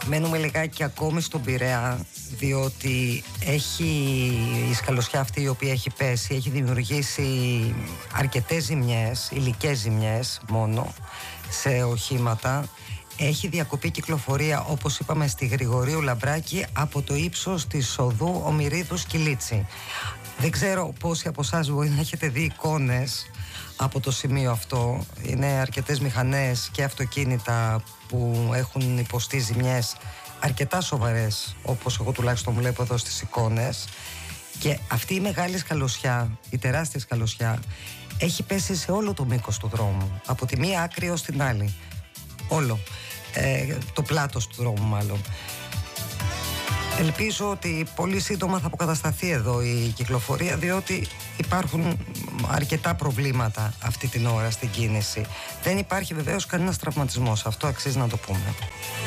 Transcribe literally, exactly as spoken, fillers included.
Μένουμε λιγάκι ακόμη στον Πειραιά, διότι έχει η σκαλωσιά αυτή η οποία έχει πέσει, έχει δημιουργήσει αρκετές ζημιές, υλικές ζημιές μόνο σε οχήματα. Έχει διακοπεί κυκλοφορία, όπως είπαμε, στη Γρηγορίου Λαμπράκη από το ύψος της οδού Ομηρίδου Σκυλίτσι. Δεν ξέρω πόσοι από εσάς μπορεί να έχετε δει εικόνες από το σημείο αυτό. Είναι αρκετές μηχανές και αυτοκίνητα που έχουν υποστεί ζημιές αρκετά σοβαρές, όπως εγώ τουλάχιστον βλέπω εδώ στις εικόνες. Και αυτή η μεγάλη σκαλωσιά, η τεράστια σκαλωσιά, έχει πέσει σε όλο το μήκος του δρόμου, από τη μία άκρη ως την άλλη. Όλο ε, το πλάτος του δρόμου μάλλον. Ελπίζω ότι πολύ σύντομα θα αποκατασταθεί εδώ η κυκλοφορία, διότι υπάρχουν αρκετά προβλήματα αυτή την ώρα στην κίνηση. Δεν υπάρχει βεβαίως κανένας τραυματισμός, αυτό αξίζει να το πούμε.